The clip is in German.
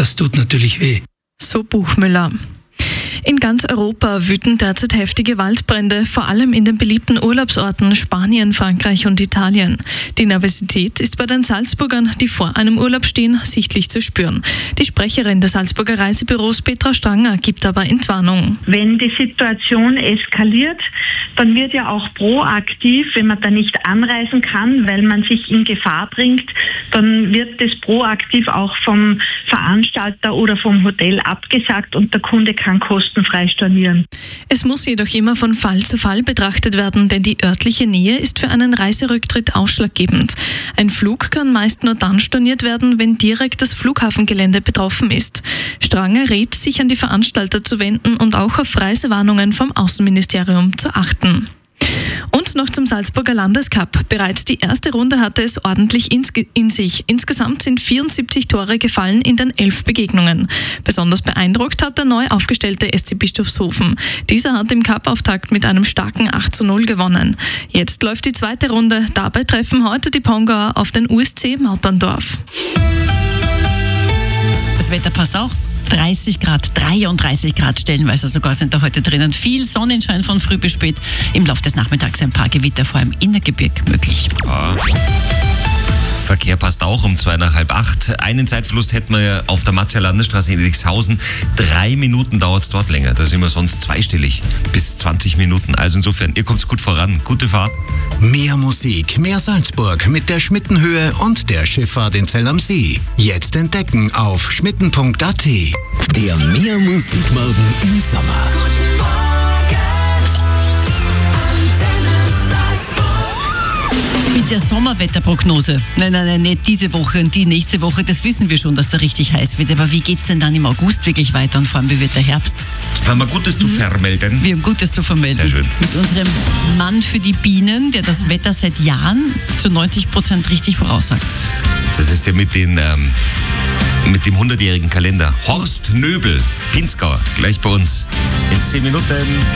das tut natürlich weh. So Buchmüller. In ganz Europa wüten derzeit heftige Waldbrände, vor allem in den beliebten Urlaubsorten Spanien, Frankreich und Italien. Die Nervosität ist bei den Salzburgern, die vor einem Urlaub stehen, sichtlich zu spüren. Die Sprecherin des Salzburger Reisebüros Petra Stranger gibt aber Entwarnung. Wenn die Situation eskaliert, dann wird ja auch proaktiv, wenn man da nicht anreisen kann, weil man sich in Gefahr bringt, dann wird das proaktiv auch vom Veranstalter oder vom Hotel abgesagt und der Kunde kann kostenfrei stornieren. Es muss jedoch immer von Fall zu Fall betrachtet werden, denn die örtliche Nähe ist für einen Reiserücktritt ausschlaggebend. Ein Flug kann meist nur dann storniert werden, wenn direkt das Flughafengelände betroffen ist. Stranger rät, sich an die Veranstalter zu wenden und auch auf Reisewarnungen vom Außenministerium zu achten. Und noch zum Salzburger Landescup. Bereits die erste Runde hatte es ordentlich in sich. Insgesamt sind 74 Tore gefallen in den 11 Begegnungen. Besonders beeindruckt hat der neu aufgestellte SC Bischofshofen. Dieser hat im Cup-Auftakt mit einem starken 8:0 gewonnen. Jetzt läuft die zweite Runde. Dabei treffen heute die Pongauer auf den USC Mauterndorf. Das Wetter passt auch. 30 Grad, 33 Grad stellenweise sogar sind da heute drinnen. Viel Sonnenschein von früh bis spät. Im Laufe des Nachmittags ein paar Gewitter, vor allem in der Gebirg möglich. Verkehr passt auch um 7:45. Einen Zeitverlust hätten wir ja auf der Matzia Landesstraße in Edixhausen. 3 Minuten dauert es dort länger. Da sind wir sonst zweistellig. Bis 20 Minuten. Also insofern, ihr kommt gut voran. Gute Fahrt. Mehr Musik, mehr Salzburg mit der Schmittenhöhe und der Schifffahrt in Zell am See. Jetzt entdecken auf schmitten.at. Der Mehr Musikmorgen im Sommer. Mit der Sommerwetterprognose. Nein, nicht diese Woche und die nächste Woche. Das wissen wir schon, dass da richtig heiß wird. Aber wie geht's denn dann im August wirklich weiter und vor allem, wie wird der Herbst? Haben wir Gutes zu vermelden? Wir haben Gutes zu vermelden. Sehr schön. Mit unserem Mann für die Bienen, der das Wetter seit Jahren zu 90% richtig voraussagt. Das ist der mit dem 100-jährigen Kalender. Horst Nöbel, Pinzgauer, gleich bei uns in 10 Minuten.